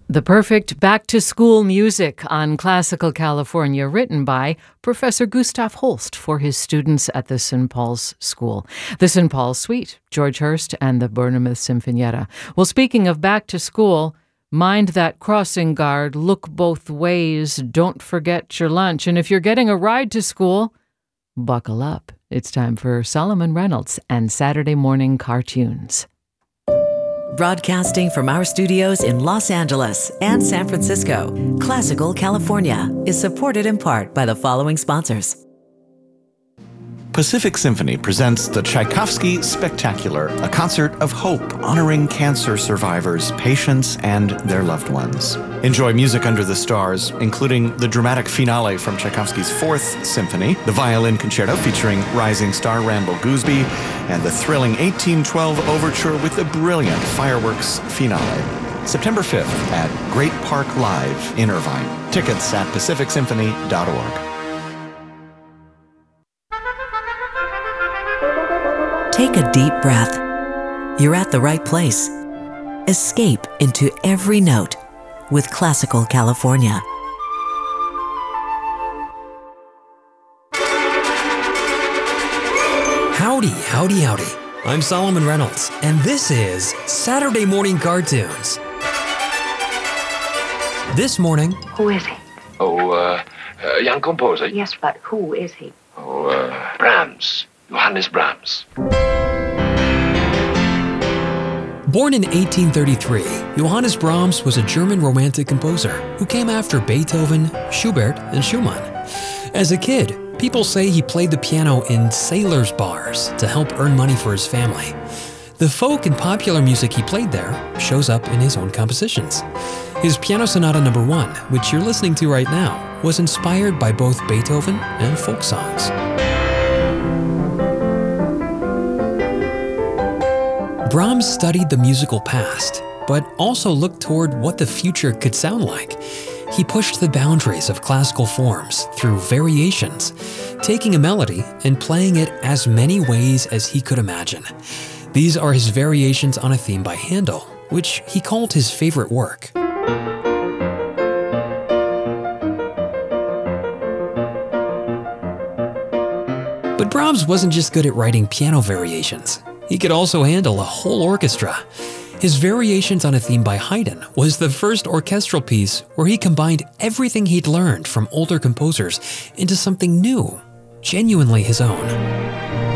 The perfect back-to-school music on Classical California, written by Professor Gustav Holst for his students at the St. Paul's School. The St. Paul's Suite, George Hurst, and the Bournemouth Sinfonietta. Well, speaking of back-to-school, mind that crossing guard, look both ways, don't forget your lunch. And if you're getting a ride to school, buckle up. It's time for Solomon Reynolds and Saturday Morning Cartoons. Broadcasting from our studios in Los Angeles and San Francisco, Classical California is supported in part by the following sponsors. Pacific Symphony presents the Tchaikovsky Spectacular, a concert of hope honoring cancer survivors, patients, and their loved ones. Enjoy music under the stars, including the dramatic finale from Tchaikovsky's Fourth Symphony, the violin concerto featuring rising star Randall Gooseby, and the thrilling 1812 overture with the brilliant fireworks finale. September 5th at Great Park Live in Irvine. Tickets at pacificsymphony.org. Take a deep breath. You're at the right place. Escape into every note with Classical California. Howdy, howdy, howdy. I'm Solomon Reynolds, and this is Saturday Morning Cartoons. This morning... Who is he? A young composer. Yes, but who is he? Brahms. Johannes Brahms. Born in 1833, Johannes Brahms was a German Romantic composer who came after Beethoven, Schubert, and Schumann. As a kid, people say he played the piano in sailors' bars to help earn money for his family. The folk and popular music he played there shows up in his own compositions. His Piano Sonata No. 1, which you're listening to right now, was inspired by both Beethoven and folk songs. Brahms studied the musical past, but also looked toward what the future could sound like. He pushed the boundaries of classical forms through variations, taking a melody and playing it as many ways as he could imagine. These are his variations on a theme by Handel, which he called his favorite work. But Brahms wasn't just good at writing piano variations. He could also handle a whole orchestra. His Variations on a Theme by Haydn was the first orchestral piece where he combined everything he'd learned from older composers into something new, genuinely his own.